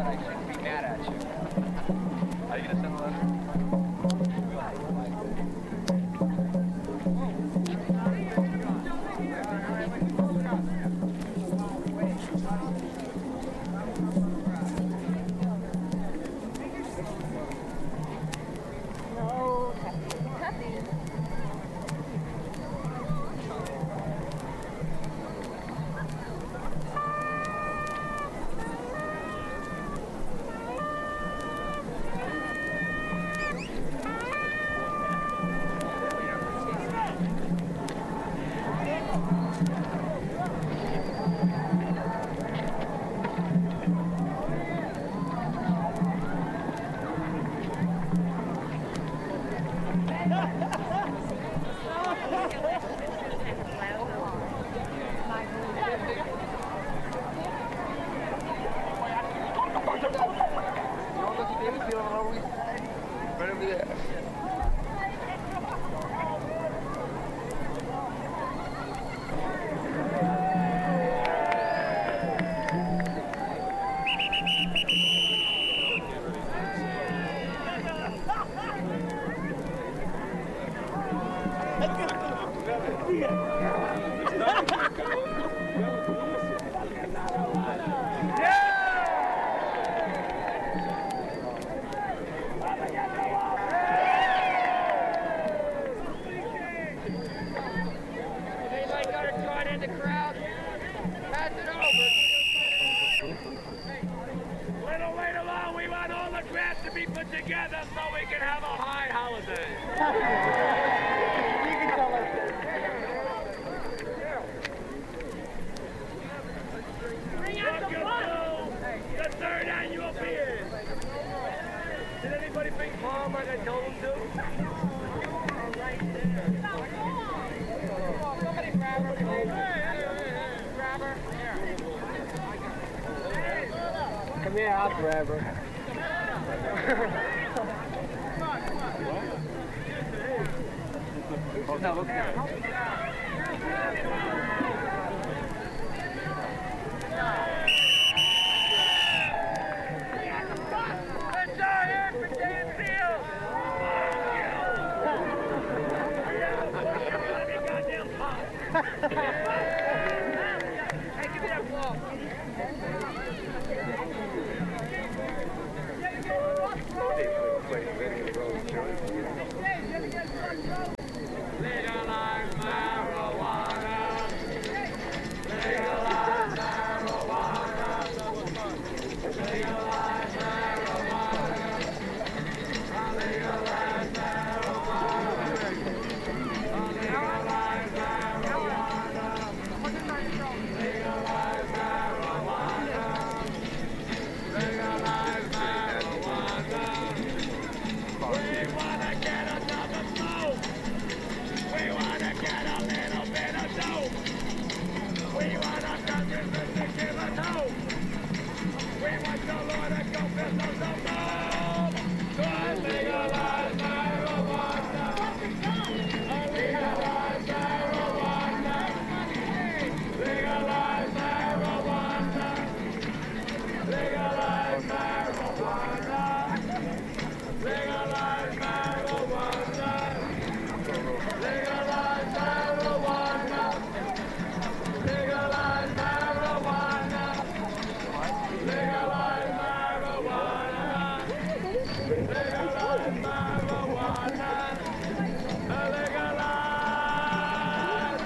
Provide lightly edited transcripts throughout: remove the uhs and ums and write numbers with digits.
but I shouldn't be mad at you. Are you gonna send a letter? Together so we can have a high holiday. You can tell us this. Bring out the the third annual beer. Did anybody bring palm like I told them to? Right there. Somebody grab her, please. Grab her. Here. Come here, I'll grab her. Oh, no, look here. Hey, give me that ball. Legalize marijuana. Legalize marijuana. Legalize marijuana. Legalize marijuana. Legalize marijuana. Legalize marijuana. Legalize marijuana. We wanna get another smoke. We wanna get a little bit of dope. We want our Congressman to give us hope. We want the Lord to go business of love. So I legalize marijuana. I legalize marijuana. Legalize marijuana. Legalize marijuana. Legalize marijuana. Legalize marijuana. Legalize marijuana. Legalize marijuana. Legalize marijuana. Legalize.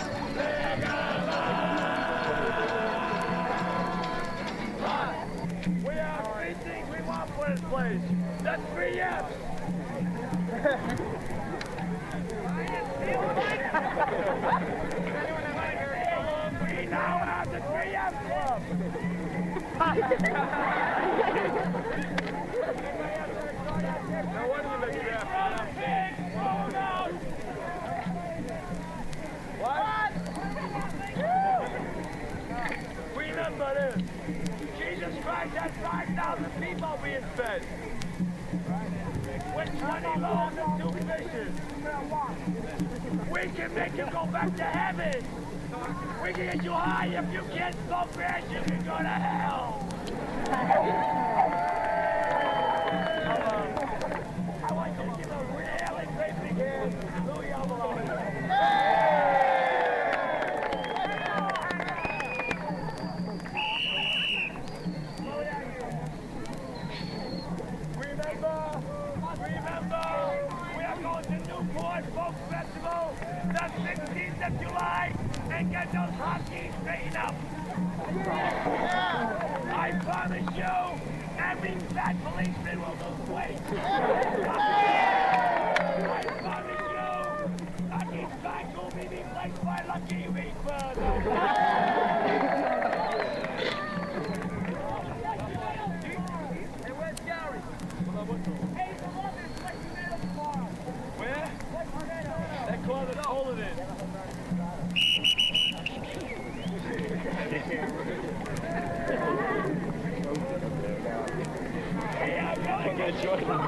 We have three things we want for this place. That's 3 F's. We now have the 3F Club. No wonder they get What? Remember this. Jesus Christ had 5,000 people being fed. With 20 loaves and 2 fishes. We can make you go back to heaven. We can get you high. If you can't smoke grass, you can go to hell. Joy Folk Festival, the 16th of July, and get those hotkeys straightened up. I promise you, every fat policeman will lose weight. I promise you, Lucky Strike will be replaced by Lucky Reefers. Hey, where's Gary? Hey, he's the one that's like tomatoes tomorrow. Where? That car that's holding it. Hey, I'm really good, Jordan.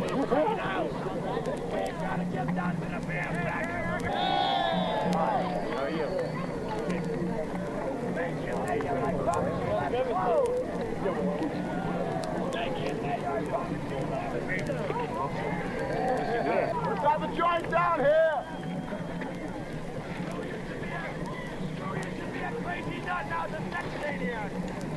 We've got to get down to the bear factory. How are you? Thank you, Leah. I promise you that's close. Thank you, Leah. I promise you that's Let's have the joint down here. You should be a crazy nut now, the sex maniac.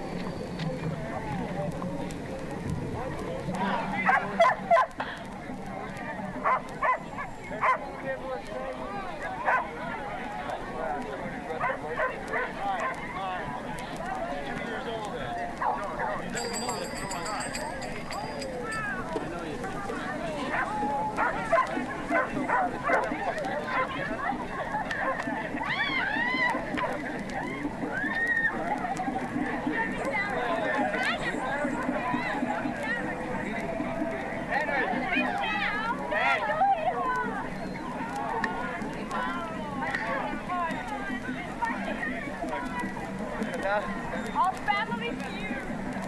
All family feud.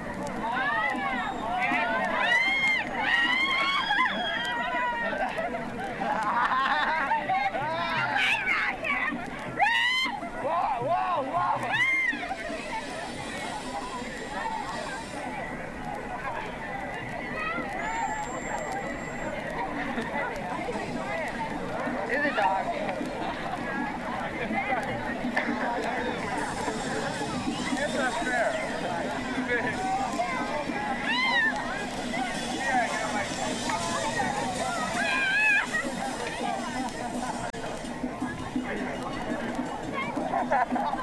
It's a dog. It's not fair. Yeah, I got my...